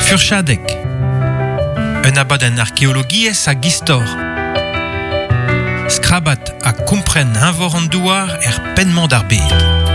Furchadek. Un abad en archéologie a gistor. Skrabat a kompren invor an douar pennement d'arbet.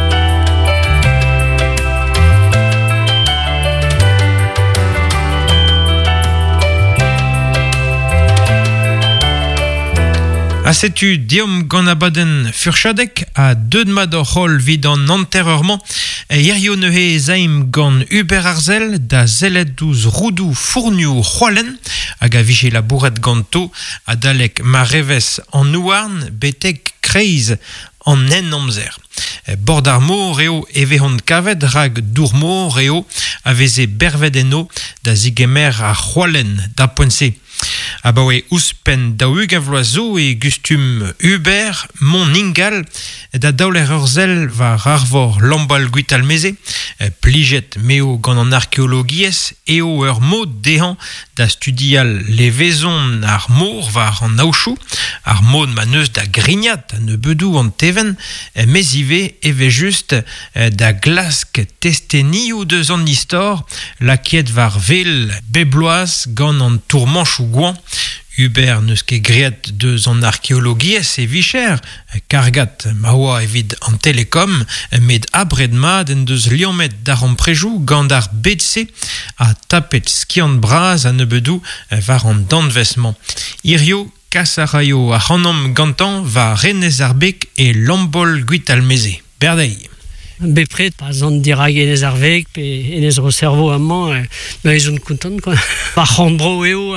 A setu diom gant abaden Furchadek a deud mad o c'hol vid an antérieurement hirio neuhe zaim gant Hubert Arzel da zelet douz roudou fourniou c'hoalen hag a vije labouret ganto a dalek ma revez an ouarn betek kreiz an en amzer. Bord ar mor eo evehont kavet rag dour mor eo a veze berved eno da zigemer a c'hoalen da poense. Abaoe ouspen da ugavloazo e gustum Hubert mon ingal da daoler urzel va arvor lambal guital meze plijet meo gant an archéologies eo ur mod dehan da studial le vezon ar mor var an aochou ar mod ma neus da grignat ne bedou an teven mezive eve just da glask testenioù deus an istor lakiet var vel bebloaz gant an tourmanchou gouan. Hubert neus ket great deus an archéologies e vicher, kargat ma oa evit an telekom, met abred mad en deus liomet d'ar an prejou gant ar bedse a tapet skiant braz a nebedou var an danvesman. Irio kasaraio a c'hanom gantan va renez ar bek e lambol guit almeze. Berdei. Bepret, pas an dirag enez ar vek, pe enez ro servo amman, ez on kontant, quoi. Par c'handbro eo,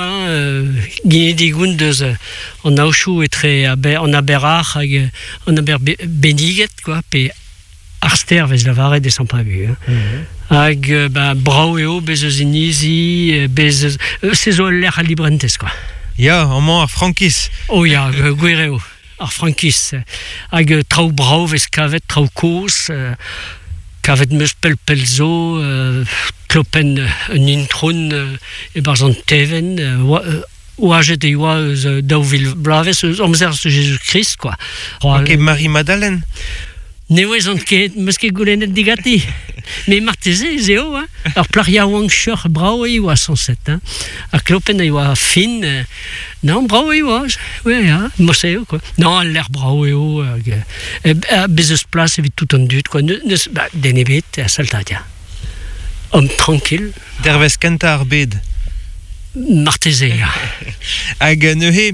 ginedigoun deus an aochou etre an aberar hag an aber beniget, quoi, pe arster vez lavaret de sampabu. Hag brao eo, bez eus inizi, bez eus... Sezo l'er a librentez, quoi. Ya, amman ar frankis. Oh ya, gwereo. Ar frankis, hag trao brao vez kavet, trao koz, kavet meus pelzo, klopen un intron e barz an teven, oajet e oa eus daouvil blavez, eus amzer eus Jésus-Christ, quoi. Ok, Marie-Madeleine. Nevez an ket, meus ket goulennet digati. Me marteze zeo, ar plaria wang chur brao e oa 107, ar klopen e oa fin, non, brao e oa, ouais, moseo, quoi. Non, l'air brao e oa, bezes plas evit tout an dut, quoi. Denebet, a saltadia. Homme tranquille. Dervez kenta ar bed. Marteze, hag neuhe,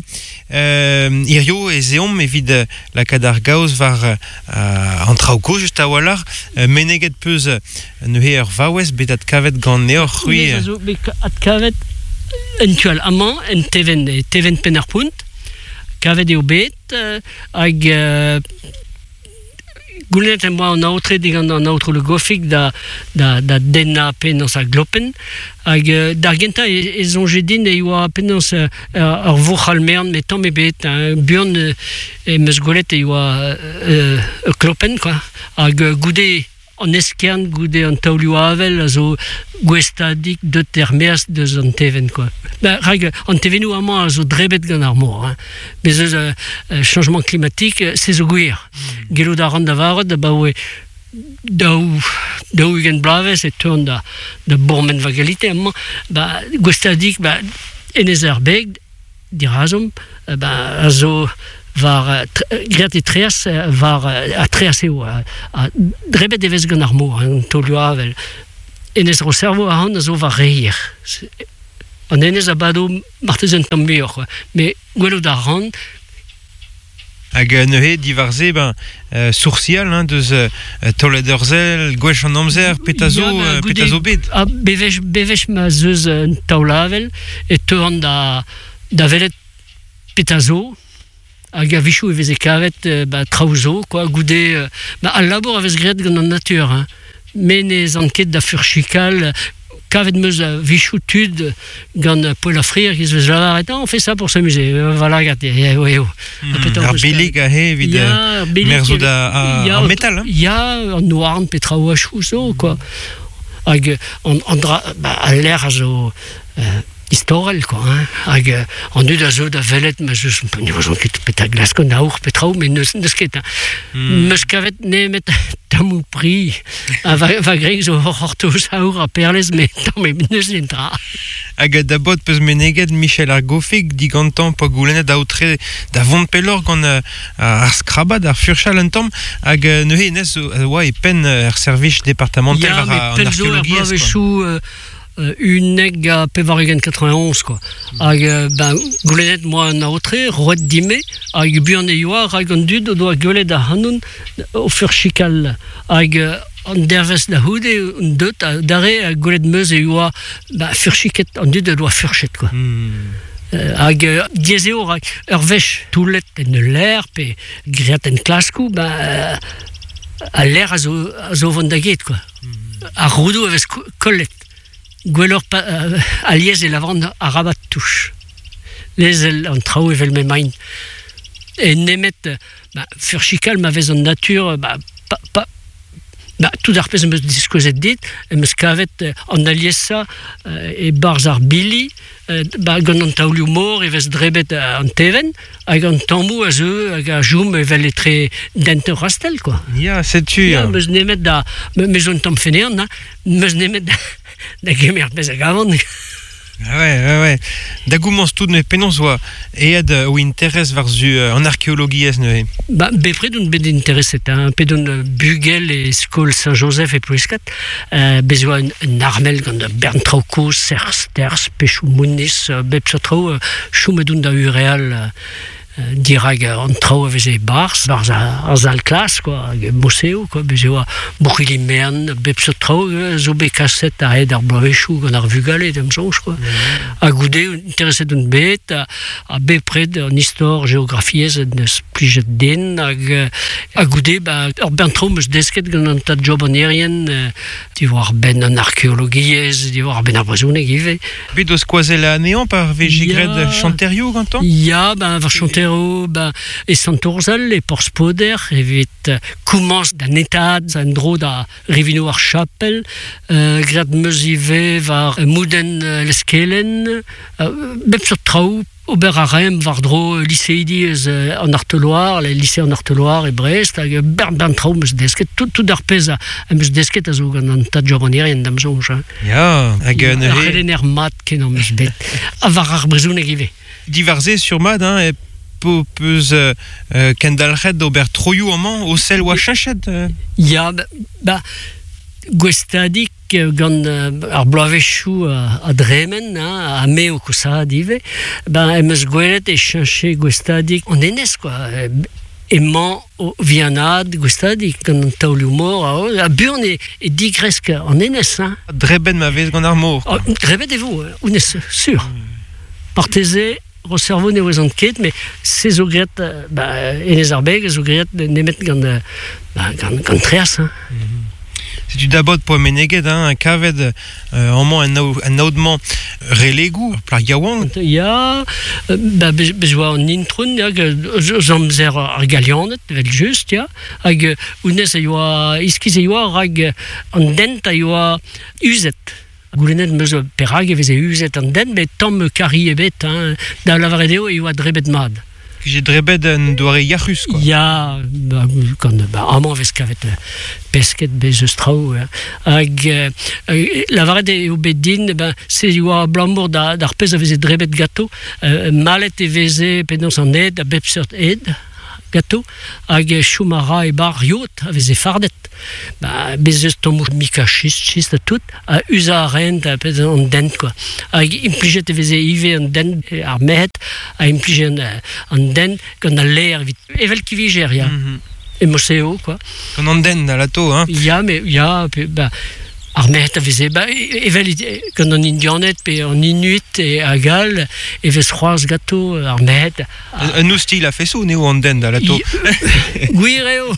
irio e zeom evit lakad ar gaoz var an traoko just a walar meneget peus neuhe ur vaouez bet ad kavet gant neor c'hwi. Ad kavet en tual amman en teven pen ar punt, kavet eo bet hag goulennet en boa an aotre digant an aotre le gofik da denna pen ans a glopen hag d'ar genta ez on jedin e oa pen ans ar vour almern met tamm ebet buan e meus goulet e oa glopen, quoi, hag goude an eskern, goude an taoulioù avel a zo gwestadik de termeas deus an teven, quoi. Rag an tevenou amman a zo drebet gant ar mor, bez eus changement climatique se zo gwir. Gelo da ran da varet da baoe daou ugen blavez e teun da bourmen vagalite amman gwestadik enez ar beg dirazom a zo var great e treas var a treas eo a drebet evez gant ar mor an taoulioù avel enez ro servo a ran a zo var reir an enez a bado martezen tambior, quoi. Me gwelo da ran hag neuhe divarze sourcial deus tolet urzel gwech an amzer petazo bet. Bevech ma zeus taoulavel e teuan da velet petazo hag a vichou e veze kavet traouzo, quoi, goude al labour a vez graet gant an natur, menez an ket da furchikal kavet meus vichou tud gant poel a frir giz vez lavaret, on fait ça pour s'amuser, voilà, gâte, ar bilig a he vid merzo da metal, an noarn pe traoù a chou zo, quoi. Hag a l'air a zo historiel, quoi. Hein. Hag, an dud a zo da velet, ma zeus, ne vazon ket pet a glaskon a our petrao, mais neus ket. Meus kavet nemet tamou pri, a va greg zo hortoz a our a perlez, mais neus entra. Hag da bod peus meneget Michel ar gofig digantan pa goulenet da outre da vont pelor gant ar skrabad, ar furchal un tamm, hag neuhe nes oa e pen ar service départemental war an archéologie. Ya, mais uneg a pevaregen 91, quoi. Hag, goulenet moa an aotre, roet dime, hag buan e yoa, hag an dud o doa gwelet da hanoun o furchikal. Hag, an dervez da houde, un deut, dare a gwelet meus e yoa, furchiket, an dud o doa furchet, quoi. Hag, diezeo, hag, ur vech toulet en l'air, pe griat en klaskou, a l'air a zo vandaget, quoi. A roudou a vez kollet. Gwellor aliez e lavand a rabat touche. Lezel an trao evel me main. E nemet, furchikal ma vez an natur, tout ar pez eus diskozet dit, eus kavet an aliez sa e barz ar bili, gant an taoulioù mor e vez drebet an teven, hag an tammou a zeu, hag a joum evel etre dente rastel, quoi. Ya, setu. Ya, meus nemet da, meus an tamm fenean, meus nemet da gemer pez a gavant. Ouais. Da goumans tout ne penons oa ead ou interes varzu an archéologie ez neuhe. Bepred un bet intereset, pedon bugel e skol Saint-Joseph e poeskat, bez oa un armel gant Bern Trauko, Sters, pechou Mounis, bep so trao, choumedoun da ureal dirag an trao a veze barz a zal klas, quoi, moseo, quoi, bez oa bourrili mern, bep so trao, zo be kaset a ed ar bloavechou gant ar vugale, dem zonj, quoi. A goude, intereset un bet, a bepred an histoire, geografiez, neus plijet den, a goude, ur bentro meus desket gant an ta job an erien, di war ben an archéologiez, di war ben ar brezhoneg ive. Bet oz koazel a anean par vejigred chanterio gantan? Ya, var chantero, e Santorzal, e Porspoder, evit koumans da netad, an dro da revino ar chapel, grad meus ive var mouden leskelen, bep so trao, ober a rem var dro lycéidi an Arteloir, le lycée an Arteloir e Brest, hag ben trao meus desket, tout ar pez a meus desket a zo gant an ta job an erien dam zonj. Ya, hag neuhe... Ar relener mat ken an meus bet, a var ar brezhoneg ive. Divarze sur mad, e peus kendalchet d'ober troioù amant o sel oa chinchet. Ya, gwestadik gant ar bloavechou a dremen, a me o kousad ive, emeus gwelet e chinche gwestadik an enez, quoi. Emañ o vianad gwestadik gant an taoulioù mor, a burn e digresk an enez. Dreben ma vez gant ar mor. Drebet evo, ounez, sur. Parteze, ro cerveau ne ouzant ket, mais se zo gret, enez ar beg, zo gret nemet gant treas. Si tu dabot po meneget, un kavet amant un naoudman relegou, plar yaouan. Ya, bez oa an introun, zamzer ar galianet, vel just, ya, hag ounez a yoa, iskiz a yoa, hag an dent a yoa uzet. Goulenet meus perag e veze uzet an den, bet tamm kari ebet, da lavaredeo e oa drebet mad. J'ai drebet un doare yachus, quoi. Ya, gant amant vez kavet pesket bez eus trao. Hag lavaret eo bet din, se oa blambour d'ar pez a veze drebet gato, malet e veze penons an ed, a bep seurt ed, gato, hag choumara e bar riot a veze fardet. Bez eus tommou mika chist a tout, a usa a rent a pez an dent, quoi. Hag implijet e veze ive an dent ar mehet, a implijet an dent gant a ler evit. Evel kiviger, ya. E moseo, quoi. Gant an dent a lato, hein. Ya, ar mehet a veze, evel gant an indianet pe an inuit e a gal, e vez c'hoaz gato ar mehet. Un oustil a fesou neo an dent a lato. Gwireo.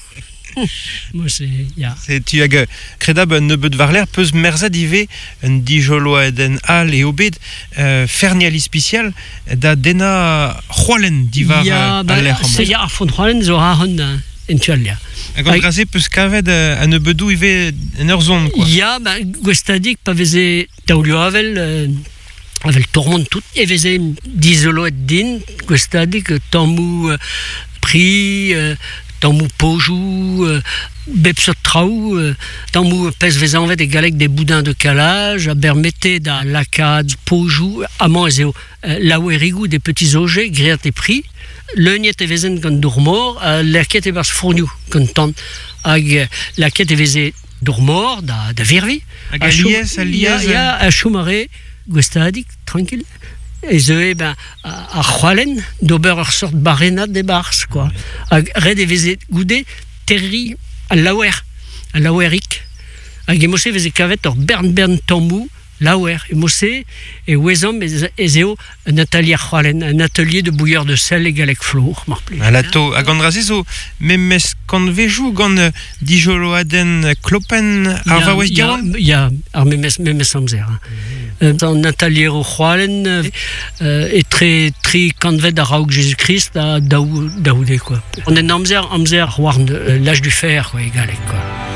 Ya. Tu hag kredab un nebeut var l'air peus merzad ive un dijoloa eden al e obed fernial ispicial da dena c'hoalen divar al l'air. Se ya ar fond c'hoalen zo ahon entual, ya. Hag an graze peus kavet un nebeudou ive en ur zon, quoi. Ya, gwestadik pa veze taoulioù avel avec le tourment tout et faisait d'isolo din questa dit que tamu prix tamu pojou bepsot trau tamu pes vezan vet des galek des boudins de calage à bermette da lacade pojou amant ezeo laouerigou des petits objets gréat et prix le niet e vezen gant dourmor la quête est bas fourniu content ag la quête est vezé dourmor da virvi a ya a choumare Gwestadik, tranquille. Et je ben à Roalen, d'ober sort barénade des bars quoi. Red et vezet goudé terri à Laueric. A gemosé vezet cavet or Bern Tomou, Lauer et Mossé et Wezom et Zéo un atelier Roalen, un atelier de bouilleur de sel et galec flour, marplé. À la to a gandrazizo mais quand vejou gant dijolo aden klopen arva west diawan. Ya mes samzer. Un atelier au Roalen est très canvet d'Araouk Jésus-Christ à Daoudé quoi. On est amzer warn l'âge du fer quoi égal quoi.